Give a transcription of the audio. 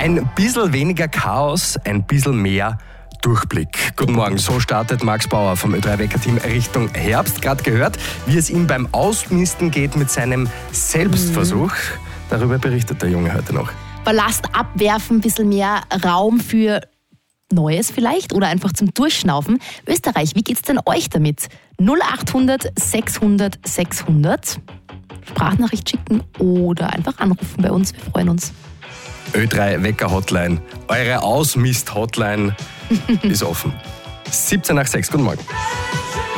Ein bisschen weniger Chaos, ein bisschen mehr Durchblick. Guten Morgen, so startet Max Bauer vom Ö3-Wecker-Team Richtung Herbst. Gerade gehört, wie es ihm beim Ausmisten geht mit seinem Selbstversuch. Darüber berichtet der Junge heute noch. Ballast abwerfen, ein bisschen mehr Raum für Neues vielleicht oder einfach zum Durchschnaufen. Österreich, wie geht's denn euch damit? 0800 600 600. Sprachnachricht schicken oder einfach anrufen bei uns. Wir freuen uns. Ö3-Wecker-Hotline. Eure Ausmist-Hotline ist offen. 17 nach 6. Guten Morgen.